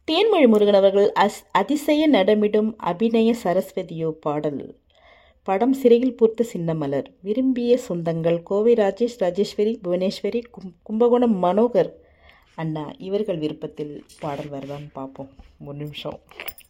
தேன்மொழி முருகன் அவர்கள் அதிசய நடமிடும் அபிநய சரஸ்வதியோ பாடல். படம் சிறையில் பூர்த்த சின்னமலர். விரும்பிய சொந்தங்கள் கோவை ராஜேஷ், ராஜேஸ்வரி, புவனேஸ்வரி, கும்பகோணம் மனோகர் அண்ணா இவர்கள் விருப்பத்தில் பாடல் வருதான்னு பார்ப்போம். ஒரு நிமிஷம்.